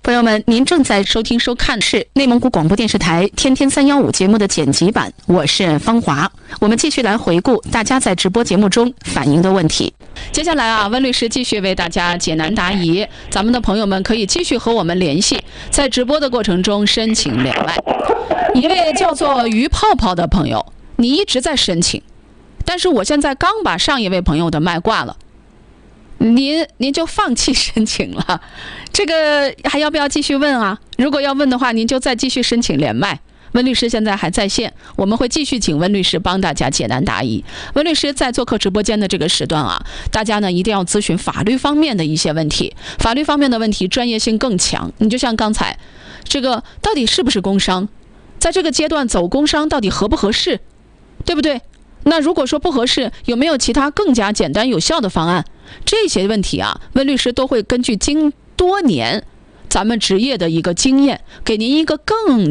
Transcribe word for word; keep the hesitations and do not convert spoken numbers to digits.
朋友们，您正在收听收看是内蒙古广播电视台天天三幺五节目的剪辑版，我是芳华。我们继续来回顾大家在直播节目中反映的问题。接下来啊，温律师继续为大家解难答疑，咱们的朋友们可以继续和我们联系，在直播的过程中申请连麦。一位叫做鱼泡泡的朋友，你一直在申请，但是我现在刚把上一位朋友的麦挂了。您您就放弃申请了，这个还要不要继续问啊？如果要问的话，您就再继续申请连麦。温律师现在还在线，我们会继续请温律师帮大家解难答疑。温律师在做客直播间的这个时段啊，大家呢一定要咨询法律方面的一些问题，法律方面的问题专业性更强。你就像刚才这个到底是不是工伤，在这个阶段走工伤到底合不合适，对不对？那如果说不合适，有没有其他更加简单有效的方案？这些问题啊，温律师都会根据经多年咱们职业的一个经验，给您一个更